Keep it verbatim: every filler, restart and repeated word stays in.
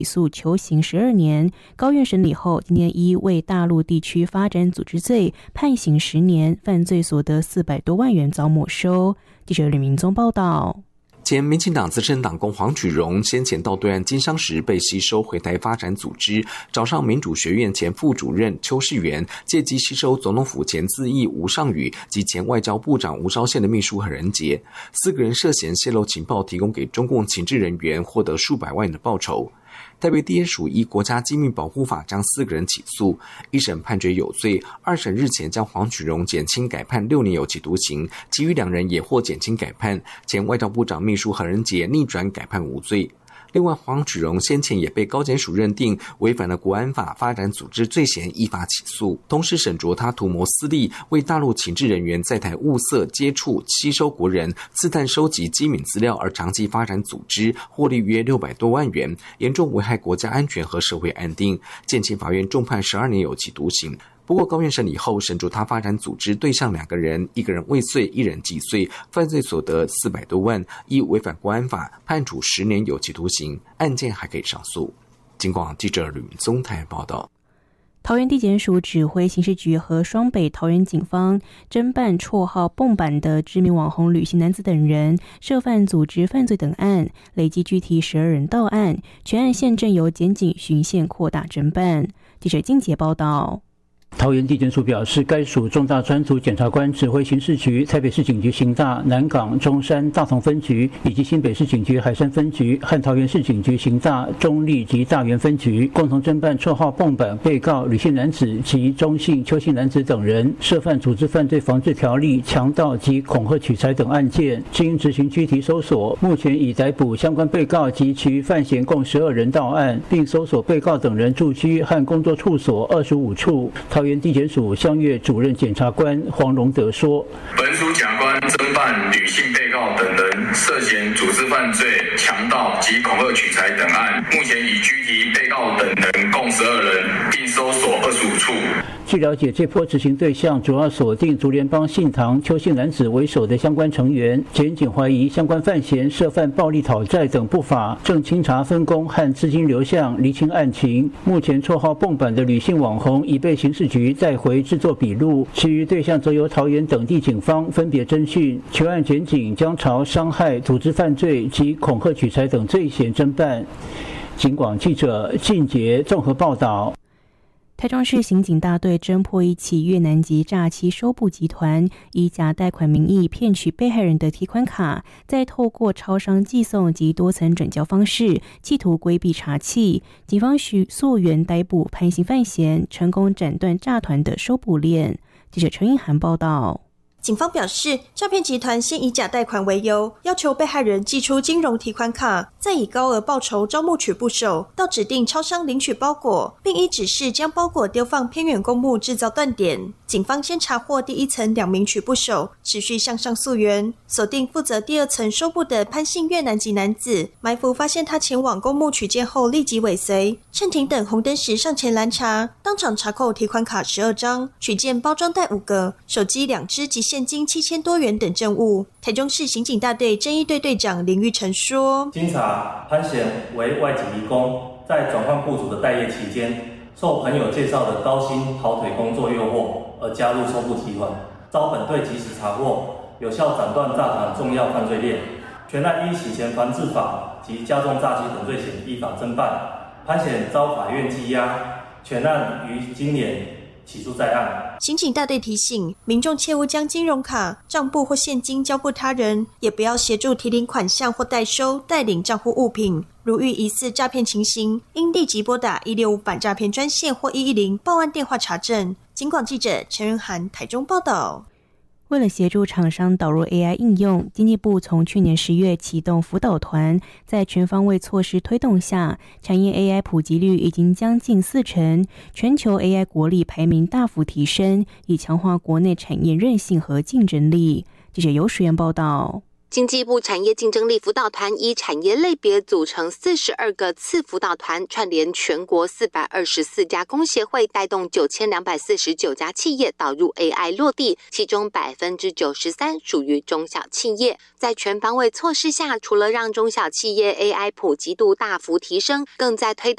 起诉求刑十二年，高院审理后，今天依为大陆地区发展组织罪判刑十年，犯罪所得四百多万元遭没收。记者吕明宗报道。 前民进党资深党工黄举荣先前到对岸经商时被吸收回台发展组织，找上民主学院前副主任邱世元，借机吸收总统府前咨议吴尚宇及前外交部长吴钊燮的秘书何仁杰，四个人涉嫌泄露情报提供给中共情治人员，获得数百万元的报酬。台北地检署依国家机密保护法将四个人起诉，一审判决有罪，二审日前将黄举荣减轻改判六年有期徒刑，其余两人也获减轻改判，前外交部长秘书何仁杰逆转改判无罪。另外，黄举荣先前也被高检署认定违反了国安法发展组织罪嫌，依法起诉。同时审酌他图谋私利，为大陆情治人员在台物色、接触、吸收国人、刺探收集机敏资料而长期发展组织，获利约六百多万元，严重危害国家安全和社会安定。建请法院重判十二年有期徒刑。不过，高院审理后审酌他发展组织对象两个人，一个人未遂，一人既遂，犯罪所得四百多万，依违反国安法，判处十年有期徒刑，案件还可以上诉。警广记者吕宗台报道。 桃园地检署指挥刑事局和双北桃园警方侦办绰号蹦板的知名网红吕姓男子等人涉犯组织犯罪等案，累计具体十二人到案，全案现正由检警循线扩大侦办。记者金杰报道。 桃园地检署表示，该署重大专组检察官指挥刑事局、台北市警局刑大、南港、中山、大同分局，以及新北市警局海山分局和桃园市警局刑大、中立及大园分局，共同侦办绰号蹦板被告吕姓男子及中姓、邱姓男子等人涉犯组织犯罪防治条例、强盗及恐吓取财等案件，经执行拘提搜索，目前已逮捕相关被告及其余犯嫌共十二人到案，并搜索被告等人住居和工作处所二十五处。桃园地检署相越主任检察官黄荣德说：“ 本署检察官侦办女性被告等人涉嫌组织犯罪、强盗及恐吓取财等案，目前已拘提被告等人共十二人，并搜索二十五处。” 据了解，这波执行对象主要锁定竹联帮信堂邱姓男子为首的相关成员，检警怀疑相关犯嫌涉犯暴力讨债等不法，正清查分工和资金流向，厘清案情。目前绰号蹦板的女性网红已被刑事局带回制作笔录，其余对象则由桃园等地警方分别侦讯。全案检警将朝伤害、组织犯罪及恐吓取财等罪嫌侦办。警广记者靳杰综合报道。 台中市刑警大队侦破一起越南籍诈欺收部集团，以假贷款名义骗取被害人的提款卡，再透过超商寄送及多层转交方式，企图规避查缉。警方溯源逮捕潘姓犯嫌，成功斩断诈团的收部链。记者陈映涵报道。 警方表示，诈骗集团先以假贷款为由，要求被害人寄出金融提款卡，再以高额报酬招募取部手，到指定超商领取包裹，并依指示将包裹丢放偏远公墓制造断点。警方先查获第一层两名取部手，持续向上溯源，锁定负责第二层收部的潘姓越南籍男子，埋伏发现他前往公墓取件后立即尾随，趁停等红灯时上前拦查，当场查扣提款卡十二张，取件包装袋五个，手机两只及现金七千多元等证物。台中市刑警大队侦缉队队长林玉成说：“ 经查，潘贤为外籍移工，在转换雇主的待业期间，受朋友介绍的高薪跑腿工作诱惑，而加入收部集团，遭本队及时查获，有效斩断诈团重要犯罪链。全案依洗钱防治法及加重诈欺等罪嫌依法侦办。潘贤遭法院羁押，全案于今年起诉在案。” 刑警大队提醒民众切勿将金融卡、账簿或现金交付他人，也不要协助提领款项或代收、代领账户物品。如遇疑似诈骗情形，应立即拨打一六五反诈骗专线或一一零报案电话查证。警广记者陈仁涵台中报道。 为了协助厂商导入 A I 应用，经济部从去年十月启动辅导团，在全方位措施推动下，产业 A I 普及率已经将近四成，全球 A I 国力排名大幅提升，以强化国内产业韧性和竞争力。记者游水燕报道。 经济部产业竞争力辅导团依产业类别组成四十二个次辅导团，串联全国四百二十四家工协会，带动九千两百四十九家企业导入 A I 落地，其中 百分之九十三 属于中小企业。在全方位措施下，除了让中小企业 A I 普及度大幅提升，更在推动